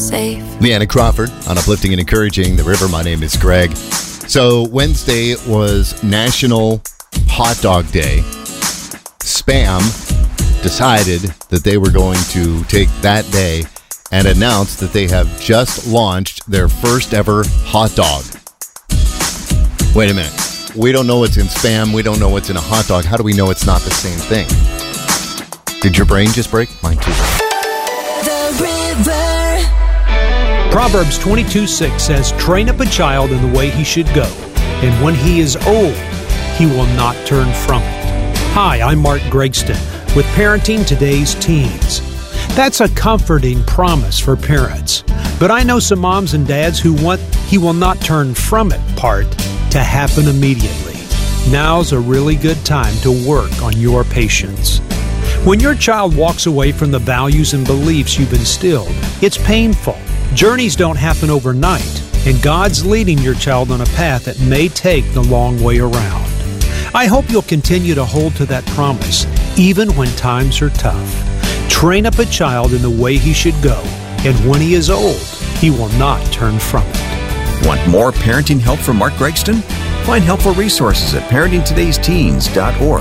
safe. Leanna Crawford on Uplifting and Encouraging the River. My name is Greg. So Wednesday was National Hot Dog Day. Spam decided that they were going to take that day and announce that they have just launched their first ever hot dog. Wait a minute. We don't know what's in Spam. We don't know what's in a hot dog. How do we know it's not the same thing? Did your brain just break? Mine too. The River. Proverbs 22:6 says, "Train up a child in the way he should go, and when he is old, he will not turn from it." Hi, I'm Mark Gregston with Parenting Today's Teens. That's a comforting promise for parents. But I know some moms and dads who want "he will not turn from it" part to happen immediately. Now's a really good time to work on your patience. When your child walks away from the values and beliefs you've instilled, it's painful. Journeys don't happen overnight, and God's leading your child on a path that may take the long way around. I hope you'll continue to hold to that promise, even when times are tough. Train up a child in the way he should go, and when he is old, he will not turn from it. Want more parenting help from Mark Gregston? Find helpful resources at parentingtodaysteens.org.